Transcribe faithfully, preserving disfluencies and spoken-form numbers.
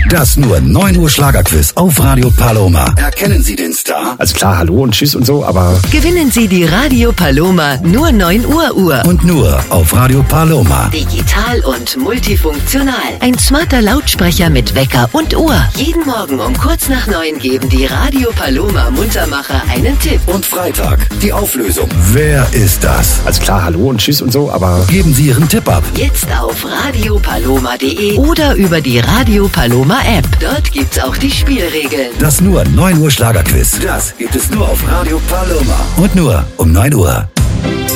Das nur neun Uhr Schlagerquiz auf Radio Paloma. Erkennen Sie den Star? Also klar, hallo und tschüss und so, aber... Gewinnen Sie die Radio Paloma nur neun Uhr Uhr. Und nur auf Radio Paloma. Digital und multifunktional. Ein smarter Lautsprecher mit Wecker und Uhr. Jeden Morgen um kurz nach neun geben die Radio Paloma Muntermacher einen Tipp. Und Freitag die Auflösung. Wer ist das? Also klar, hallo und tschüss und so, aber... Geben Sie Ihren Tipp ab. Jetzt auf radio paloma punkt de oder über die Radio Paloma App. Dort gibt's auch die Spielregeln. Das nur neun Uhr Schlagerquiz. Das gibt es nur auf Radio Paloma. Und nur um neun Uhr.